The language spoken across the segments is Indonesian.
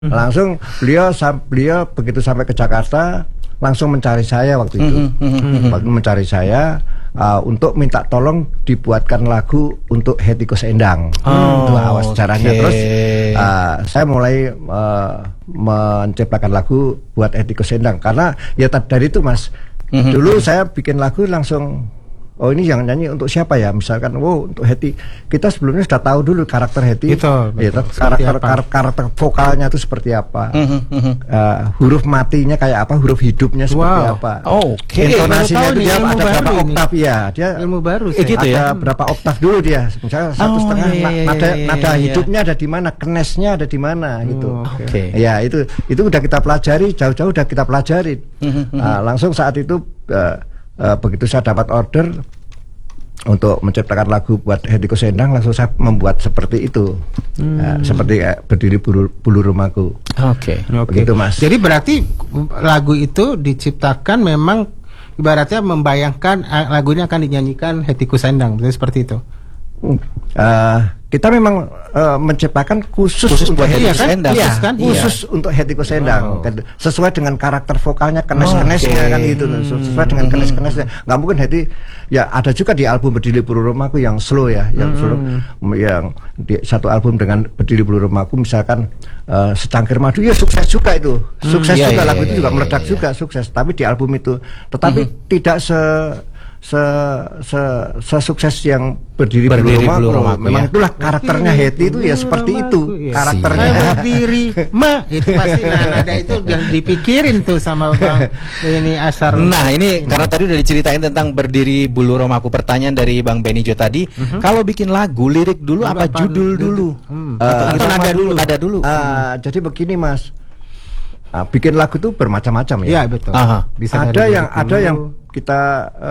Langsung beliau begitu sampai ke Jakarta langsung mencari saya waktu itu. Waktu mencari saya untuk minta tolong dibuatkan lagu untuk Hetty Koes Endang. Itu awal sejarahnya. Terus saya mulai menciptakan lagu buat Hetty Koes Endang karena ya dari itu Mas. Dulu saya bikin lagu langsung, oh ini yang nyanyi untuk siapa ya? Misalkan, untuk Hetty. Kita sebelumnya sudah tahu dulu karakter Hetty. Betul. Karakter vokalnya itu seperti apa. Huruf matinya kayak apa, huruf hidupnya seperti apa. Intonasinya itu dia ada berapa oktav ya. Dia ilmu baru gitu ya. Berapa oktav dulu dia. Misalnya 1,5 nada hidupnya ada di mana, kenesnya ada di mana gitu. Ya, itu udah kita pelajari, jauh-jauh udah kita pelajari. Langsung saat itu begitu saya dapat order untuk menciptakan lagu buat Hetty Koes Endang, langsung saya membuat seperti itu. Seperti Berdiri Bulu Rumahku. Begitu Mas. Jadi berarti lagu itu diciptakan memang ibaratnya membayangkan lagu ini akan dinyanyikan Hetty Koes Endang, seperti itu. Kita memang menciptakan khusus untuk Hetty Koes Endang, khusus untuk Hetty Koes Endang, sesuai dengan karakter vokalnya, kenes-kenesnya kan gitu, sesuai dengan kenes-kenesnya. Nggak mungkin Hetty, ya ada juga di album Berdiri Bulu Rumahku yang slow ya, yang slow, yang di satu album dengan Berdiri Bulu Rumahku misalkan Secangkir Madu, ya sukses juga itu, sukses juga lagu itu juga meledak juga sukses. Tapi di album itu, tetapi tidak sesukses yang Berdiri Bulu Rumahku. Memang itulah karakternya Hetty itu ya seperti itu karakternya. Berdiri itu pasti ada itu yang dipikirin tuh sama Bang ini Asar. Nah ini karena tadi udah diceritain tentang Berdiri Bulu Rumahku. Pertanyaan dari Bang Benijo tadi, kalau bikin lagu lirik dulu apa judul dulu? Atau nada dulu? Jadi begini Mas, bikin lagu itu bermacam-macam ya. Iya betul. Bisa ada yang kita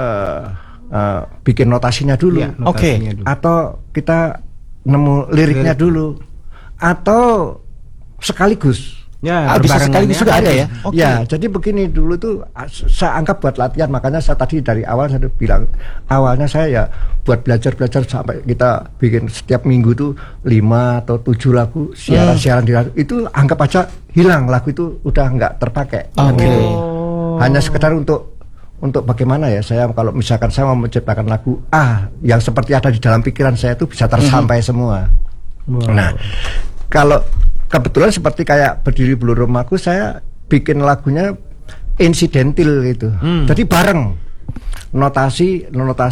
bikin notasinya dulu, atau kita nemu liriknya dulu, atau sekaligus. Ya, bisa sekaligus juga ada ya. Ya, jadi begini dulu tuh saya anggap buat latihan, makanya saya tadi dari awal saya bilang awalnya saya ya buat belajar sampai kita bikin setiap minggu tuh 5 atau 7 lagu siaran di radio. Itu anggap aja hilang, lagu itu udah nggak terpakai. Hanya sekedar untuk bagaimana ya, saya kalau misalkan saya mau menciptakan lagu yang seperti ada di dalam pikiran saya itu bisa tersampai semua. Nah, kalau kebetulan seperti kayak Berdiri Bulu Rumahku, saya bikin lagunya insidental gitu. Jadi bareng notasi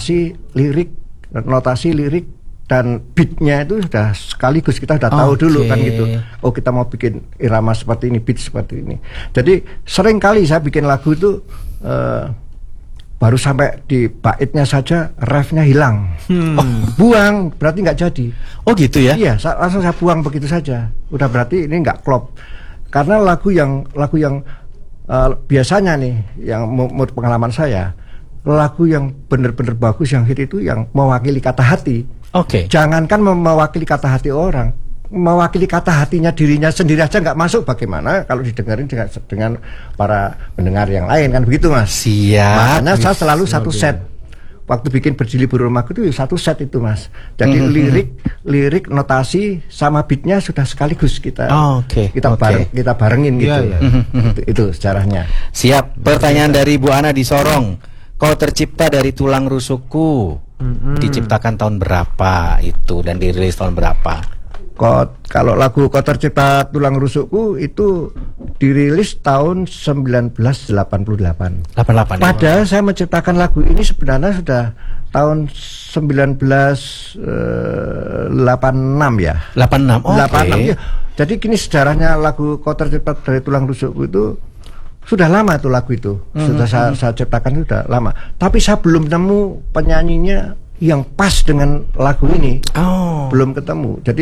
lirik dan beatnya itu sudah sekaligus, kita sudah tahu dulu kan gitu. Oh kita mau bikin irama seperti ini, beat seperti ini. Jadi sering kali saya bikin lagu itu baru sampai di baitnya saja refnya hilang. Buang, berarti nggak jadi. Oh gitu ya? Iya, langsung saya buang begitu saja. Udah berarti ini nggak klop. Karena lagu yang biasanya nih, yang menurut pengalaman saya, lagu yang benar-benar bagus, yang hit itu yang mewakili kata hati. Jangankan mewakili kata hati orang, mewakili kata hatinya dirinya sendiri aja nggak masuk, bagaimana kalau didengarin dengan para pendengar yang lain, kan begitu Mas. Siap. Makanya saya selalu satu set. Waktu bikin Berdiri Bulu Rumahku itu satu set itu Mas. Jadi lirik, notasi sama beatnya sudah sekaligus kita barengin gitu. Itu sejarahnya. Siap. Pertanyaan dari Bu Ana di Sorong. Kau tercipta dari tulang rusukku. Diciptakan tahun berapa itu dan dirilis tahun berapa? Kalau lagu Kau Tercipta Tulang Rusukku itu dirilis tahun 1988. Padahal saya menciptakan lagu ini sebenarnya sudah tahun 1986 ya. 86 ya. Jadi gini sejarahnya lagu Kau Tercipta dari Tulang Rusukku itu sudah lama tuh lagu itu. Sudah saya ciptakan sudah lama. Tapi saya belum nemu penyanyinya yang pas dengan lagu ini. Belum ketemu. Jadi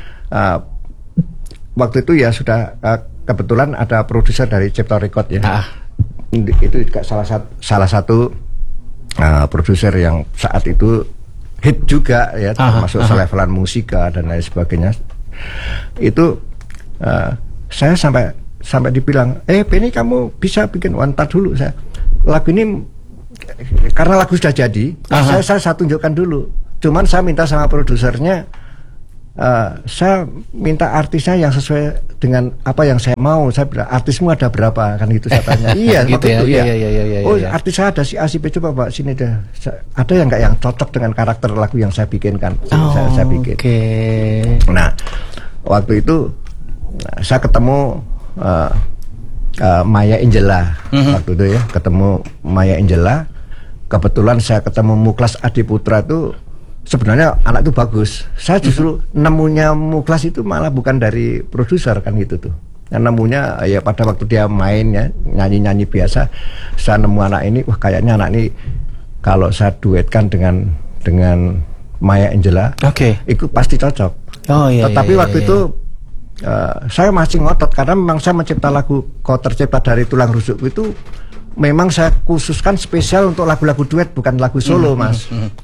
waktu itu ya sudah kebetulan ada produser dari Cipta Record ya. Itu juga salah satu produser yang saat itu hit juga ya, termasuk selevelan Musika dan lain sebagainya. Itu saya sampai dibilang, Benny kamu bisa bikin wantar dulu. Saya lagu ini karena lagu sudah jadi, saya tunjukkan dulu. Cuman saya minta sama produsernya saya minta artisnya yang sesuai dengan apa yang saya mau. Saya bilang, artismu ada berapa? Kan gitu saya tanya. Iya, gitu waktu ya. itu Iya. Oh, artis saya ada si A, si B, coba Pak sini deh. Ada yang nggak yang cocok dengan karakter lagu yang saya bikinkan? Saya bikin. Oke. Nah, waktu itu saya ketemu Maya Angela. Waktu itu ya, ketemu Maya Angela. Kebetulan saya ketemu Muklas Adiputra itu. Sebenarnya anak itu bagus. Saya justru nemunya Muklas itu malah bukan dari produser kan gitu tuh. Yang nemunya ya pada waktu dia main ya, nyanyi-nyanyi biasa. Saya nemu anak ini, wah kayaknya anak ini kalau saya duetkan dengan Maya Angela, itu pasti cocok. Oh iya. Tetapi waktu itu saya masih ngotot karena memang saya mencipta lagu Kau Tercipta Dari Tulang Rusukku itu memang saya khususkan spesial untuk lagu-lagu duet, bukan lagu solo, Mas.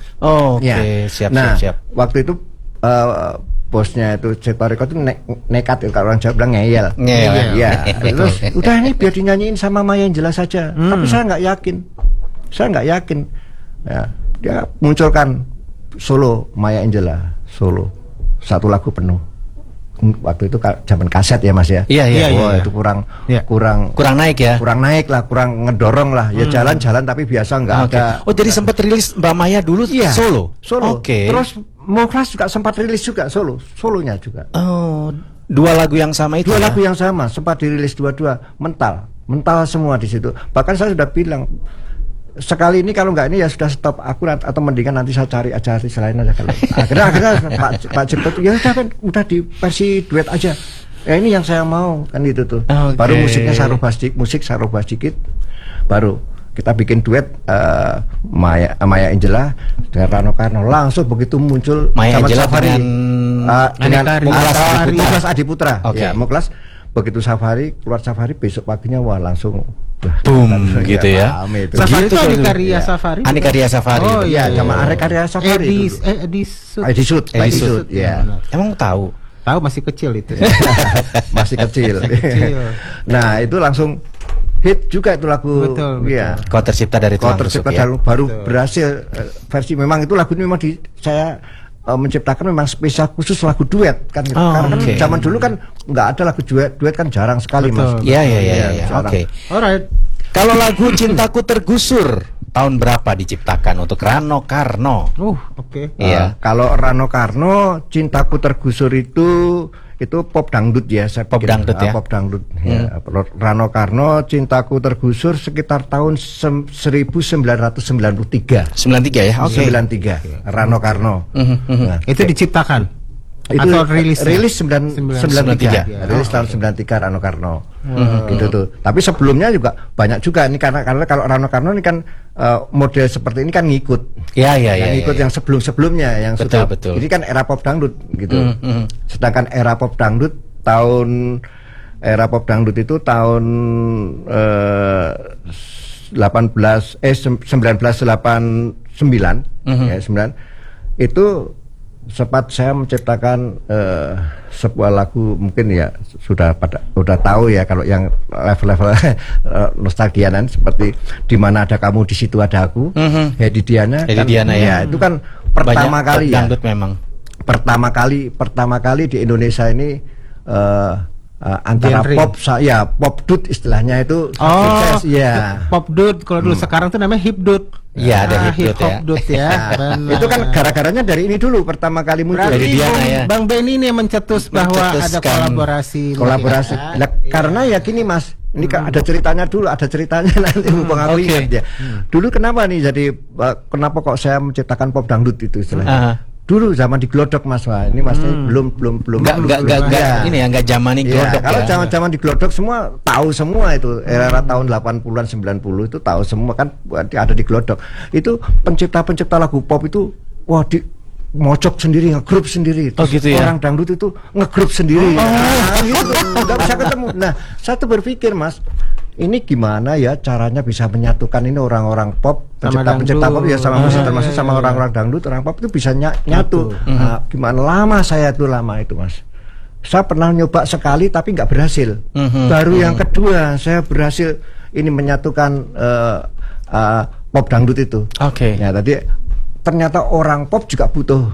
Siap. Waktu itu bosnya itu Cipta Record itu nekat ya, kalau orang Jawa bilang ngeyel. Ya. Terus udah ini biar dinyanyiin sama Maya Angela saja. Tapi saya nggak yakin. Ya, dia munculkan solo Maya Angela, solo satu lagu penuh. Waktu itu zaman kaset ya Mas ya. Iya. Itu kurang naik ya. Kurang naik lah, kurang ngedorong lah. Ya jalan-jalan tapi biasa nggak ada. Oh, jadi sempat rilis Mbak Maya dulu solo. Terus Muklas juga sempat rilis juga solonya juga. Oh, dua lagu yang sama itu. Lagu yang sama sempat dirilis dua-dua, mental semua di situ. Bahkan saya sudah bilang sekali ini kalau nggak ini ya sudah stop aku, atau mendingan nanti saya cari aja artis lain aja kalau akhirnya Pak Cipta tuh ya udah kan udah di versi duet aja ya, ini yang saya mau kan itu tuh. Baru musiknya saya rubah sedikit baru kita bikin duet Maya Angela dengan Rano Karno. Langsung begitu muncul Maya Angela Safari dengan Muklas Adiputra. Ya, Muklas begitu keluar Safari besok paginya wah langsung boom gitu ya. Safari itu Adikarya Safari. Adikarya Safari. Oh iya, sama Adikarya Safari. Edisut. Ya. Emang tahu masih kecil itu. Masih kecil. Nah, itu langsung hit juga itu lagu. Betul. Iya. Kau Tercipta Dari Tulang Rusuk ya. Baru berhasil versi memang itu lagu ini memang saya menciptakan memang spesial khusus lagu duet kan gitu. Karena kan zaman dulu kan nggak ada lagu duet kan jarang sekali. Mas. Iya. Oke. Alright. Kalau lagu Cintaku Tergusur tahun berapa diciptakan untuk Rano Karno? Iya. Kalau Rano Karno Cintaku Tergusur itu pop dangdut ya, pop dangdut ya. Pop dangdut. Ya. Rano Karno Cintaku Tergusur sekitar tahun 1993. 93 ya. Oke. 93. Rano Karno. Nah, itu diciptakan. Itu atau rilis 93. Rilis tahun 93 Rano Karno. Gitu tuh. Tapi sebelumnya juga banyak juga ini karena kalau Rano Karno ini kan model seperti ini kan ngikut. Ngikut yang sebelum-sebelumnya yang betul. Ini kan era pop dangdut gitu. Sedangkan era pop dangdut itu tahun 1989 ya 9 itu sempat saya menciptakan sebuah lagu, mungkin ya sudah tahu ya kalau yang level-level nostalgianan seperti Di Mana Ada Kamu Di Situ Ada Aku, Hedi Diana ya. Itu kan pertama kali ya. Memang. Pertama kali di Indonesia ini antara pop dut istilahnya itu sukses ya. Pop dut kalau dulu sekarang tuh namanya hip dut. Iya, ada hip dut ya. Itu kan gara-garanya dari ini dulu pertama kali muncul. Dari Diana ya. Bang Benny ini mencetus bahwa ada kolaborasi. Nah, karena ya gini Mas, ini kan ada ceritanya nanti mumpung aku ingat ya. Dulu kenapa nih kenapa kok saya menciptakan pop dangdut itu istilahnya? Dulu zaman di Glodok Mas, wah ini Mas belum nggak zaman di Glodok ya. Kalau zaman di Glodok semua tahu semua itu era tahun 80-an 90 itu tahu semua kan ada di Glodok. Itu pencipta lagu pop itu wah di mocok sendiri, ngegrup sendiri. Gitu ya. Orang dangdut itu ngegrup sendiri. Gitu. Nggak bisa ketemu. Nah, saya tuh berpikir Mas, ini gimana ya caranya bisa menyatukan ini orang-orang pop, pencipta pop ya sama musik, termasuk sama orang-orang dangdut, orang pop itu bisa nyatu. Nah, gimana lama itu Mas. Saya pernah nyoba sekali tapi nggak berhasil. Baru yang kedua saya berhasil ini menyatukan pop dangdut itu. Oke. Ya tadi ternyata orang pop juga butuh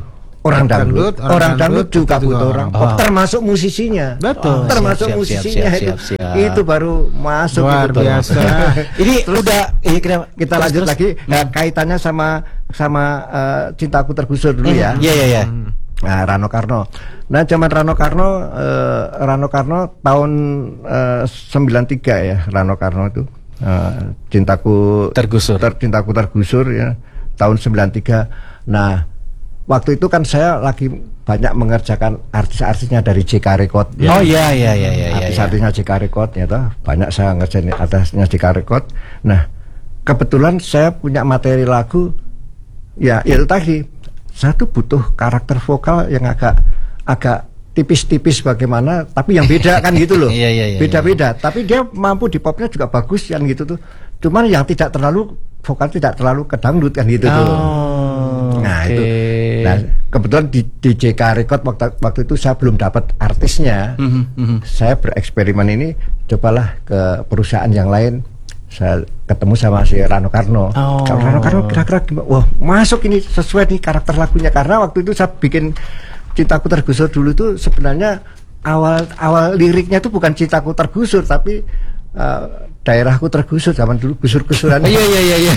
orang dangdut juga butuh orang pop, termasuk musisinya. Betul. Termasuk Siap, musisinya siap. itu baru masuk. Luar itu. biasa. Ini udah Kita lanjut lagi. Nah, kaitannya sama Cintaku Tergusur dulu ya. Iya. Nah, Rano Karno. Nah, zaman Rano Karno tahun 93 ya, Rano Karno itu Cintaku Tergusur. Cintaku Tergusur ya, tahun 93. Nah, waktu itu kan saya lagi banyak mengerjakan artis-artisnya dari JK Record ya. Oh iya. Artis-artisnya JK Record ya toh. Banyak saya ngerjain artisnya JK Record. Nah, kebetulan saya punya materi lagu ya itu tadi. Saya tuh butuh karakter vokal yang agak tipis-tipis bagaimana, tapi yang beda kan gitu loh. Iya. Beda-beda, tapi dia mampu di popnya juga bagus kan gitu tuh. Cuman yang tidak terlalu vokal tidak terlalu kedangdut kan gitu tuh. Nah, oke. itu. Nah, kebetulan di JK Record waktu itu saya belum dapat artisnya. Saya bereksperimen ini, cobalah ke perusahaan yang lain. Saya ketemu sama si Rano Karno. Kalau Rano Karno kira-kira gimana? Wah, masuk ini sesuai nih karakter lagunya, karena waktu itu saya bikin Cintaku Tergusur dulu tuh sebenarnya awal liriknya tuh bukan Cintaku Tergusur, tapi daerahku tergusur zaman dulu, gusur-gusuran. Iya.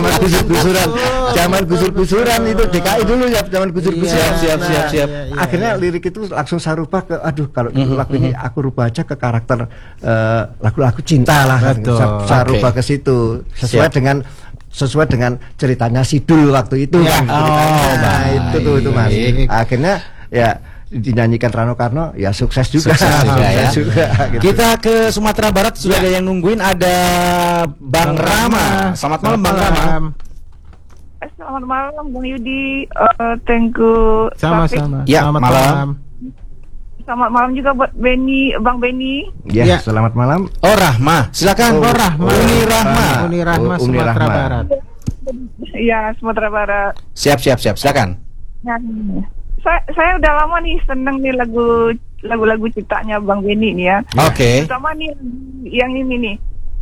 Zaman gusur-gusuran itu DKI dulu ya, zaman gusur-gusuran. Siap. Akhirnya lirik itu langsung saya rubah ke kalau lagu ini aku rubah aja ke karakter lagu-lagu cinta lah. Betul. Saya rubah ke situ sesuai dengan ceritanya Sidul waktu itu kan. Nah, itu Mas. Akhirnya ya dinyanyikan Rano Karno ya sukses juga. Gitu. Kita ke Sumatera Barat sudah ada yang nungguin, ada Bang Rama. Selamat malam Bang Rama. Selamat malam Bang Yudi. Thank you. Sama-sama. Ya, Selamat malam. Selamat malam juga buat Bang Benny. Ya, selamat malam. Oh Rahma, silakan. Uni Rahma. Sumatera Barat. Iya, Sumatera Barat. Siap, silakan. Nah, saya udah lama nih seneng nih lagu-lagu ciptanya Bang Benny nih ya. Oke. Terutama nih yang ini nih.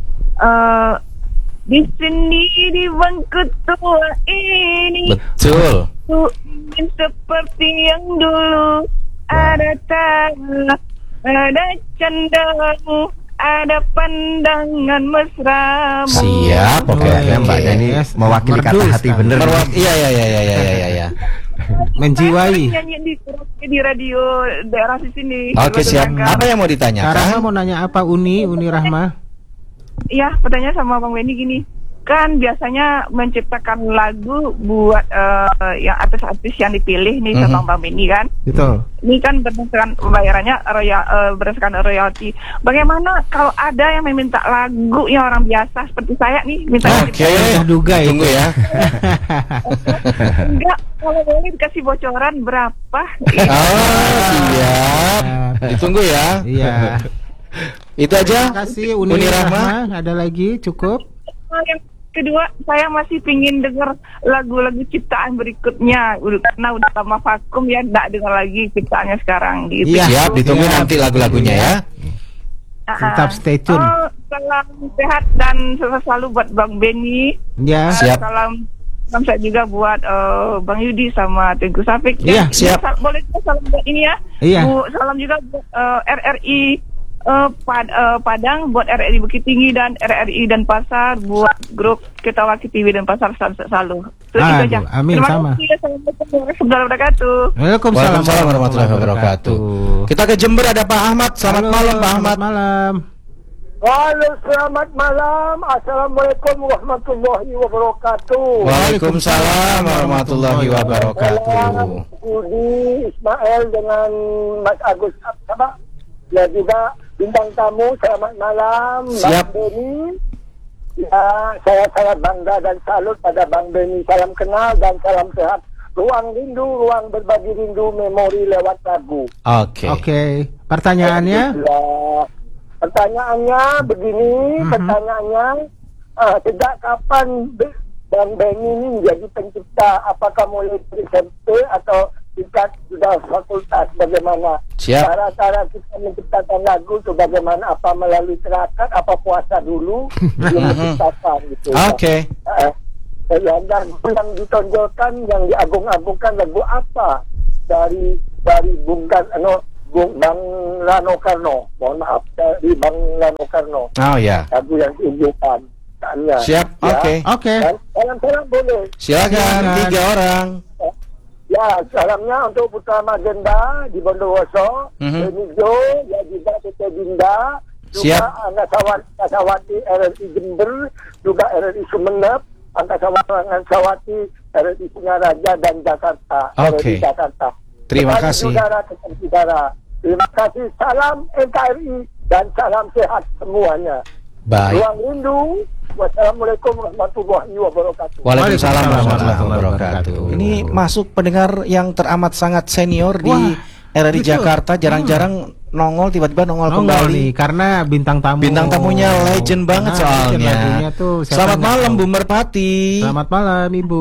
Di sini di bangku tua ini. Betul. Ku ingin seperti yang dulu. Ada tanah, ada candamu, ada pandangan mesra. Siap, oke. Mbaknya ini mewakili kata hati bener. Iya. Menjiwai. Nyanyi di radio daerah di sini. Oke, siap. Apa yang mau Rahma ditanyakan? mau nanya apa? Uni Rahma? Iya, pertanyaan sama Bang Benny gini. Kan biasanya menciptakan lagu buat yang artis-artis yang dipilih nih sama Bang Benny kan. Betul. Ini kan berdasarkan pembayarannya berdasarkan royalti. Bagaimana kalau ada yang meminta lagu yang orang biasa seperti saya nih minta Oke, duga tunggu itu. ya. Enggak, kalau boleh dikasih bocoran berapa? Siap. Ditunggu ya. Iya. Itu aja. Terima kasih Uni Rahma. Ada lagi cukup? Yang kedua, saya masih pingin dengar lagu-lagu ciptaan berikutnya karena udah lama vakum ya, nggak dengar lagi ciptaannya sekarang gitu. Iya. Siap, ditunggu nanti lagu-lagunya ya. Tetap stay tune. Salam sehat dan sukses selalu buat Bang Benny. Ya. Siap. Salam saya juga buat Bang Yudi sama Tengku Safik. Iya, siap. Boleh juga salam buat ini ya. Iya. Salam juga buat RRI Padang, buat RRI Bukit Tinggi dan RRI dan Pasar, buat grup Ketawa TV dan Pasar selalu. Itu aja. Amin. Terima Sama. kasih. Assalamualaikum warahmatullahi wabarakatuh. Waalaikumsalam warahmatullahi wabarakatuh. Kita ke Jember, ada Pak Ahmad. Selamat malam Pak Ahmad. Selamat malam. Halo, selamat malam. Assalamualaikum warahmatullahi wabarakatuh. Waalaikumsalam warahmatullahi wabarakatuh. Budi Ismail dengan Mas Agus Absabah. Ya juga bintang tamu, selamat malam. Siap. Bang Benny. Ya, saya sangat bangga dan salut pada Bang Benny. Salam kenal dan salam sehat. Ruang rindu, ruang berbagi rindu, memori lewat lagu. Oke. Pertanyaannya? Ya, pertanyaannya begini, sejak kapan Bang Benny ini menjadi pencipta? Apakah mulai dari SMP atau tingkat sudah fakultas? Bagaimana Siap. cara-cara kita menciptakan lagu itu? Bagaimana? Apa melalui terakat? Apa puasa dulu belum menciptakan gitu? Oke. Dan yang ditonjolkan, yang diagung-agungkan lagu apa? dari Bung Rano Karno. Mohon maaf, dari Bang Rano Karno. Oh ya. Lagu yang diunjukkan. Siap. Oke. Oke. Salam boleh. Silakan 3 orang. Ya, salamnya untuk Putra Magenda di Bondowoso, Benijo, ya juga Tete Dinda, juga Siap. Antasawati RRI Jember, juga RRI Sumeneb, Antasawati RRI Singaraja dan Jakarta. Oke. RRI Jakarta. Terima Kepada kasih. saudara. Terima kasih. Salam NKRI dan salam sehat semuanya. Baik. Ruang rindu. Wassalamualaikum warahmatullahi wabarakatuh. Waalaikumsalam warahmatullahi warahmatullahi wabarakatuh. wabarakatuh. Ini masuk pendengar yang teramat sangat senior di RRI betul. Jakarta, jarang-jarang nongol, tiba-tiba nongol kembali. nih karena bintang Tamunya legend banget legend lagunya soalnya. tuh, siapa Selamat nggak malam tahu. Bu Merpati. Selamat malam Ibu.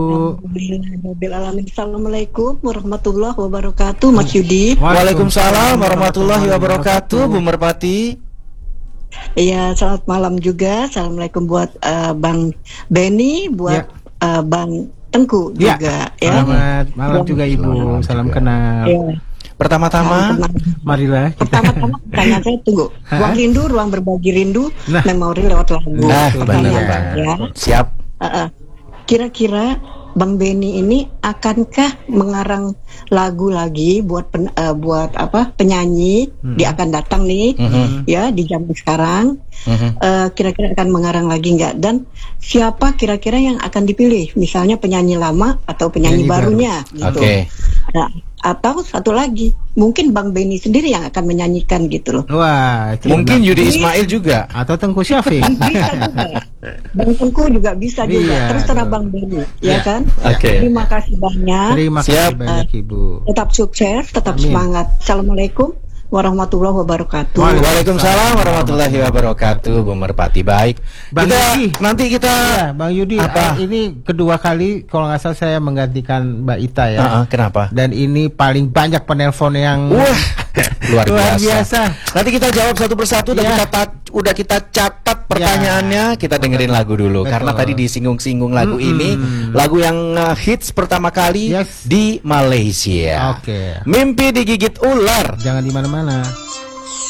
Assalamualaikum warahmatullahi wabarakatuh, Mas Yudi. Waalaikumsalam warahmatullahi wabarakatuh Bu Merpati. Iya, selamat malam juga. Assalamualaikum buat Bang Benny, buat Bang Tengku Ya. juga. Ya. Selamat malam juga Ibu. Salam kenal. Ya. Pertama-tama Marilah kita. Pertama-tama pertanyaan saya tunggu. Ruang rindu, ruang berbagi rindu, Nah. memori lewat lagu. Nah, Pertanyaan benar, saya, siap. kira-kira Bang Benny ini akankah mengarang lagu lagi buat penyanyi di akan datang nih ya di zaman sekarang, kira-kira akan mengarang lagi nggak, dan siapa kira-kira yang akan dipilih, misalnya penyanyi lama atau penyanyi barunya gitu. Oke. Nah, atau satu lagi mungkin Bang Benny sendiri yang akan menyanyikan gitu loh. Wah, itu Mungkin benar. Yudi Ismail juga. atau Tengku Syafiq. Bisa juga. Bang Tengku juga bisa juga. Iya, Terus terang betul. Bang Benny, ya kan? Oke. Terima kasih banyak. Terima Siap. kasih banyak Ibu. Tetap sukses, tetap Amin. semangat. Assalamualaikum warahmatullahi wabarakatuh. Waalaikumsalam warahmatullahi wabarakatuh Bu Merpati. Baik. Bang Yudi. Nanti kita Ya, Bang Yudi, Apa? ini kedua kali kalau nggak salah saya menggantikan Mbak Ita ya. Kenapa? Dan ini paling banyak penelpon yang Wah, luar Luar biasa. biasa. Nanti kita jawab satu persatu. Iya. Udah kita catat pertanyaannya. Kita dengerin lagu dulu. Betul. Karena tadi disinggung-singgung lagu ini, lagu yang hits pertama kali Yes. di Malaysia. Oke. Mimpi digigit ular. Jangan di mana-mana.